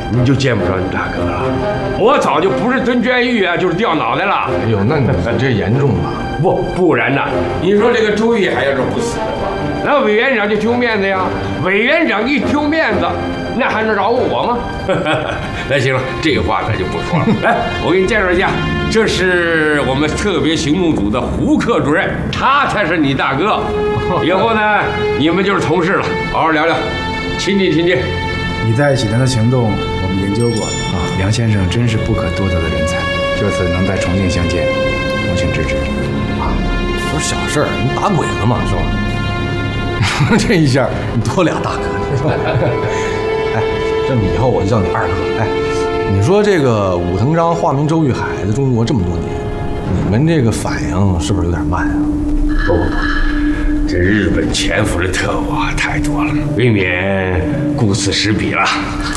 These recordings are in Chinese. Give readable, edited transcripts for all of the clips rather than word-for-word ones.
你就见不着你大哥了。我早就不是蹲监狱啊，就是掉脑袋了。 哎呦，那你这严重了。 不然呢？你说这个周玉海要是不死的话，那委员长就丢面子呀。委员长一丢面子，那还能饶我吗？那行了，这个话咱就不说了。来，我给你介绍一下，这是我们特别行动组的胡克主任，他才是你大哥。以后呢，你们就是同事了，好好聊聊，亲近亲近。 你在济南的行动，我们研究过啊，梁先生真是不可多得的人才。这次能在重庆相见，恭请支持。 啊，不是小事儿，你打鬼了嘛，是吧？这一下你多俩大哥，是吧？哎，这么以后我就叫你二哥。哎，你说这个武藤章化名周玉海在中国这么多年，你们这个反应是不是有点慢啊？ 不，这日本潜伏的特务啊太多了，未免顾此失彼了。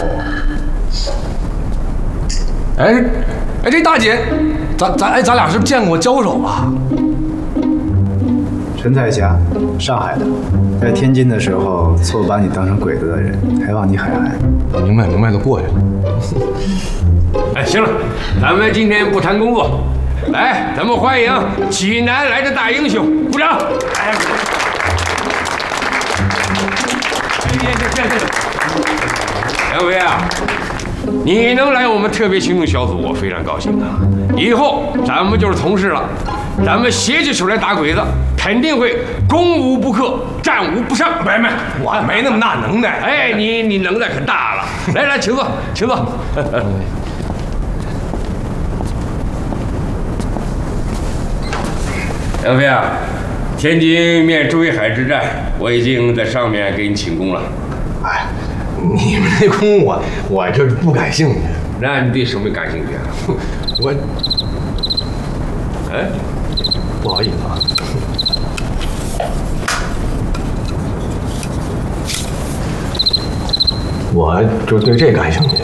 哎，这大姐，咱俩是不是见过交手啊？ 陈彩霞，上海的，在天津的时候错把你当成鬼子的人，还望你海涵。 明白，都过去了。 哎，行了，咱们今天不谈工作，来，咱们欢迎济南来的大英雄，鼓掌！哎，杨飞啊，你能来我们特别行动小组，我非常高兴啊！以后咱们就是同事了，咱们携起手来打鬼子，肯定会攻无不克，战无不胜。没， 我没那么大能耐。 哎，你能耐可大了。来，请坐，请坐。杨飞啊，天津面周玉海之战，我已经在上面给你请功了。 哎，你们这功我这不感兴趣。 那你对什么感兴趣啊？ 我， 哎， 不好意思啊。我就对这感兴趣。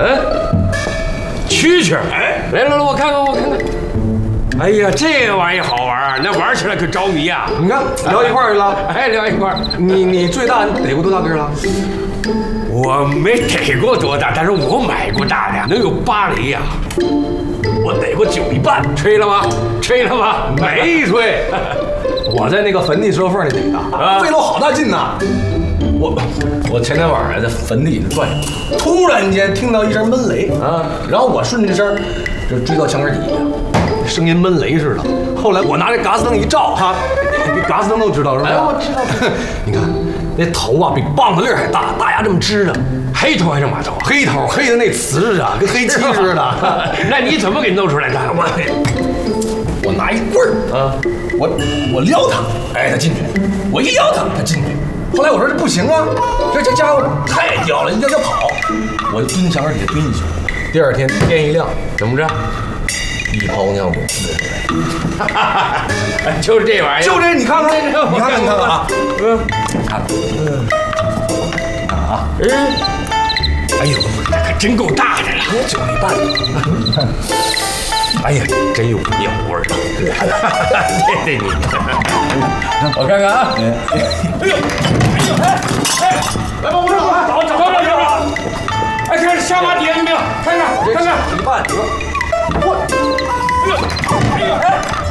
蛐蛐，哎，来，我看看。哎呀，这玩意好玩，那玩起来可着迷呀！ 你看，聊一块儿去了。 哎，聊一块儿。 你最大逮过多大个了？ 我没逮过多大，但是我买过大的，能有8厘呀。 我逮过9厘半。 吹了吗？ 没吹。我在那个坟地石头缝里逮的，费了好大劲呐。我前天晚上在坟地里转悠，突然间听到一声闷雷啊，然后我顺着声就追到墙根底下，声音闷雷似的。后来我拿这嘎斯灯一照，哈，这嘎斯灯都知道是吧？哎，我知道。你看那头啊，比棒子粒还大，大牙这么支着， 黑头还是马头？ 黑头，黑的那瓷啊，跟黑漆似的。 那你怎么给弄出来的？ 我拿一棍儿啊，我撩他，哎，他进去；我一撩他，他进去。后来我说这不行啊，这家伙太屌了，要跑，我就蹲墙根底下蹲一宿。第二天天一亮， 怎么着？ 一泡尿给我喷出来。 就是这玩意儿， 就这，你看看，你看看啊，看啊， 哎呦，这可真够大的了 ，9厘半。 哎呀，真有尿味儿！对，我看看啊！哎呦，来吧，我找！哎，看下巴底下有没有？看看，9厘半， 我，哎呀，